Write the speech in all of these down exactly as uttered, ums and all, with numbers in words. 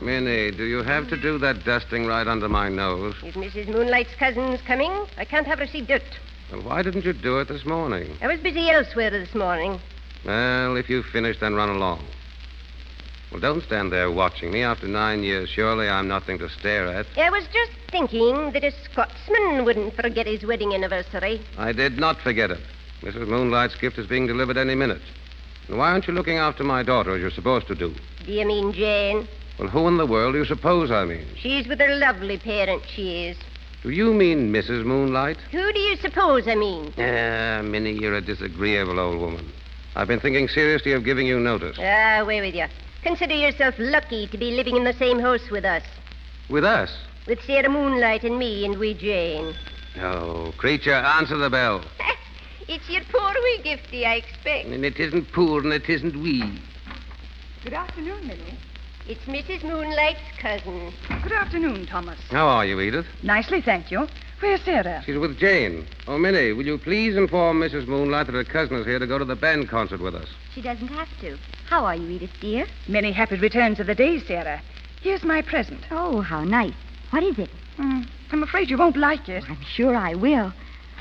Minnie, do you have to do that dusting right under my nose? If Missus Moonlight's cousin's coming, I can't have her see dirt. Well, why didn't you do it this morning? I was busy elsewhere this morning. Well, if you've finished, then run along. Well, don't stand there watching me. After nine years, surely I'm nothing to stare at. I was just thinking that a Scotsman wouldn't forget his wedding anniversary. I did not forget it. Missus Moonlight's gift is being delivered any minute. And why aren't you looking after my daughter as you're supposed to do? Do you mean Jane? Well, who in the world do you suppose I mean? She's with her lovely parent, she is. Do you mean Missus Moonlight? Who do you suppose I mean? Ah, Minnie, you're a disagreeable old woman. I've been thinking seriously of giving you notice. Ah, away with you. Consider yourself lucky to be living in the same house with us. With us? With Sarah Moonlight and me and wee Jane. No, creature, answer the bell. It's your poor wee gifty, I expect. And it isn't poor and it isn't wee. Good afternoon, Minnie. It's Missus Moonlight's cousin. Good afternoon, Thomas. How are you, Edith? Nicely, thank you. Where's Sarah? She's with Jane. Oh, Minnie, will you please inform Missus Moonlight that her cousin is here to go to the band concert with us? She doesn't have to. How are you, Edith, dear? Many happy returns of the day, Sarah. Here's my present. Oh, how nice. What is it? Hmm, I'm afraid you won't like it. I'm sure I will.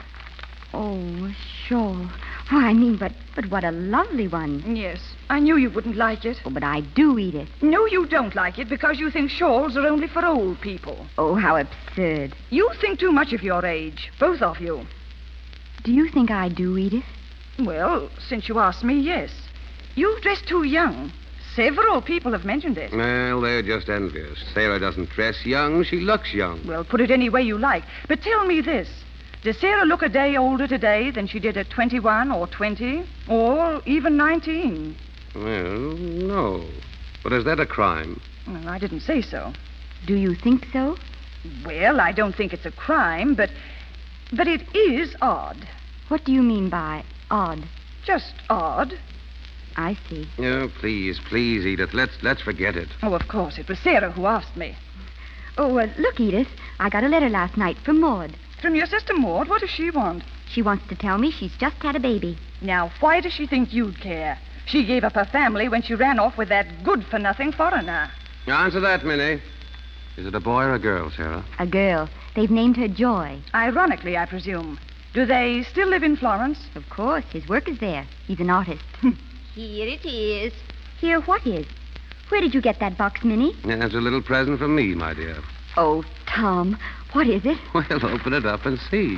Oh, a shawl. Oh, I mean, but, but what a lovely one. Yes, I knew you wouldn't like it. Oh, but I do, Edith. No, you don't like it because you think shawls are only for old people. Oh, how absurd. You think too much of your age, both of you. Do you think I do, Edith? Well, since you asked me, yes. You've dressed too young. Several people have mentioned it. Well, they're just envious. Sarah doesn't dress young. She looks young. Well, put it any way you like. But tell me this. Does Sarah look a day older today than she did at twenty-one or twenty or even nineteen? Well, no. But is that a crime? Well, I didn't say so. Do you think so? Well, I don't think it's a crime, but but it is odd. What do you mean by odd? Just odd. I see. Oh, please, please, Edith. Let's let's forget it. Oh, of course. It was Sarah who asked me. Oh, uh, look, Edith. I got a letter last night from Maud. From your sister Maud? What does she want? She wants to tell me she's just had a baby. Now, why does she think you'd care? She gave up her family when she ran off with that good-for-nothing foreigner. Answer that, Minnie. Is it a boy or a girl, Sarah? A girl. They've named her Joy. Ironically, I presume. Do they still live in Florence? Of course. His work is there. He's an artist. Here it is. Here, what is? Where did you get that box, Minnie? That's a little present from me, my dear. Oh, Tom, what is it? Well, open it up and see.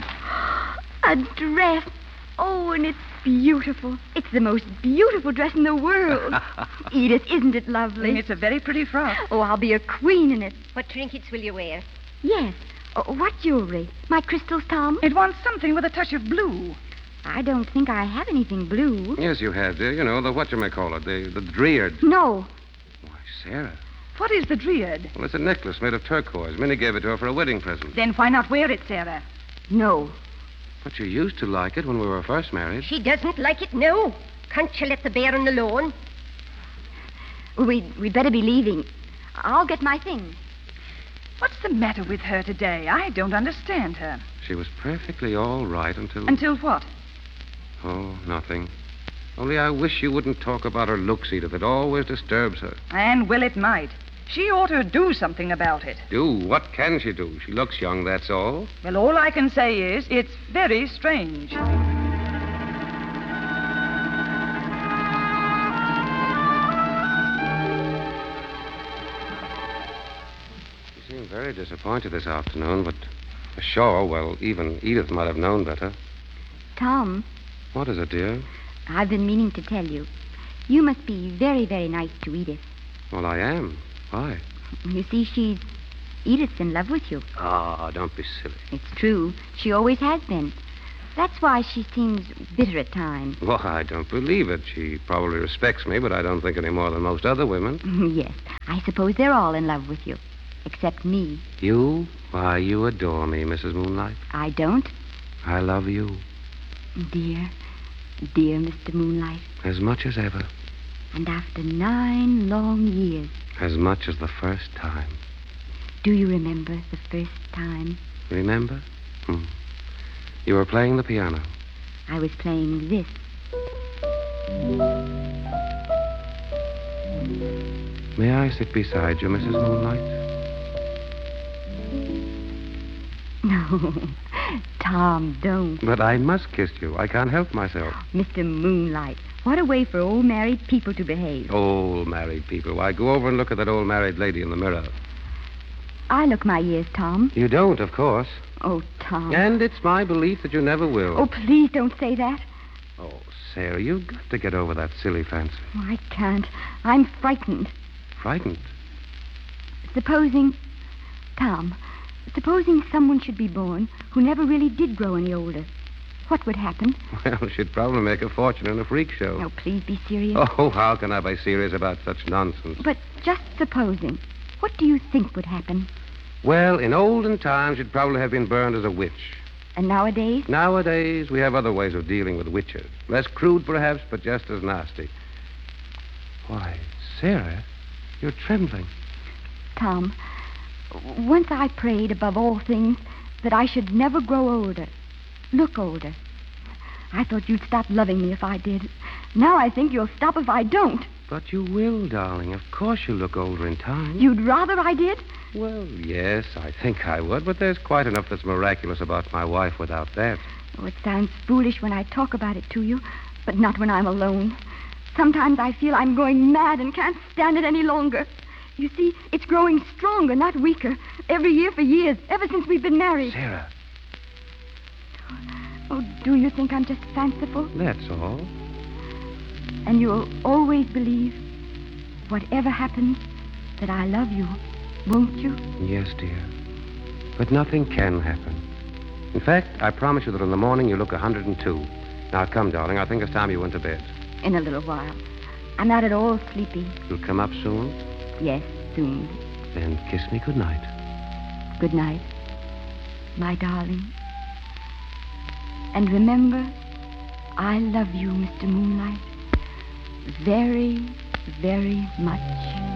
A dress. Oh, and it's beautiful. It's the most beautiful dress in the world. Edith, isn't it lovely? It's a very pretty frock. Oh, I'll be a queen in it. What trinkets will you wear? Yes. Oh, what jewelry? My crystals, Tom? It wants something with a touch of blue. I don't think I have anything blue. Yes, you have, dear. You know, the whatchamacallit, the, the dreard. No. Why, Sarah. What is the dreard? Well, it's a necklace made of turquoise. Minnie gave it to her for a wedding present. Then why not wear it, Sarah? No. But you used to like it when we were first married. She doesn't like it, no. Can't you let the bairn alone? We'd, we'd better be leaving. I'll get my things. What's the matter with her today? I don't understand her. She was perfectly all right until... Until what? Oh, nothing. Only I wish you wouldn't talk about her looks, Edith. It always disturbs her. And well, it might. She ought to do something about it. Do? What can she do? She looks young, that's all. Well, all I can say is it's very strange. You seem very disappointed this afternoon, but sure, well, even Edith might have known better. Tom, What is it, dear? I've been meaning to tell you. You must be very, very nice to Edith. Well, I am. Why? You see, she's... Edith's in love with you. Ah, don't be silly. It's true. She always has been. That's why she seems bitter at times. Well, I don't believe it. She probably respects me, but I don't think any more than most other women. Yes, I suppose they're all in love with you. Except me. You? Why, you adore me, Missus Moonlight. I don't. I love you. Dear, dear Mister Moonlight. As much as ever. And after nine long years. As much as the first time. Do you remember the first time? Remember? Hmm. You were playing the piano. I was playing this. May I sit beside you, Missus Moonlight? No. Tom, don't. But I must kiss you. I can't help myself. Mister Moonlight, what a way for old married people to behave. Old married people. Why, go over and look at that old married lady in the mirror. I look my years, Tom. You don't, of course. Oh, Tom. And it's my belief that you never will. Oh, please don't say that. Oh, Sarah, you've got to get over that silly fancy. Oh, I can't. I'm frightened. Frightened? Supposing... Tom, supposing someone should be born who never really did grow any older. What would happen? Well, she'd probably make a fortune in a freak show. Now, please be serious. Oh, how can I be serious about such nonsense? But just supposing, what do you think would happen? Well, in olden times, you'd probably have been burned as a witch. And nowadays? Nowadays, we have other ways of dealing with witches. Less crude, perhaps, but just as nasty. Why, Sarah, you're trembling. Tom, once I prayed above all things that I should never grow older, look older. I thought you'd stop loving me if I did. Now I think you'll stop if I don't. But you will, darling. Of course you'll look older in time. You'd rather I did? Well, yes, I think I would, but there's quite enough that's miraculous about my wife without that. Oh, it sounds foolish when I talk about it to you, but not when I'm alone. Sometimes I feel I'm going mad and can't stand it any longer. You see, it's growing stronger, not weaker. Every year for years, ever since we've been married. Sarah. Oh, do you think I'm just fanciful? That's all. And you'll always believe, whatever happens, that I love you, won't you? Yes, dear. But nothing can happen. In fact, I promise you that in the morning you look one hundred two. Now, come, darling. I think it's time you went to bed. In a little while. I'm not at all sleepy. You'll come up soon? Yes, soon. Then kiss me good night. Good night, my darling. And remember, I love you, Mister Moonlight, very, very much.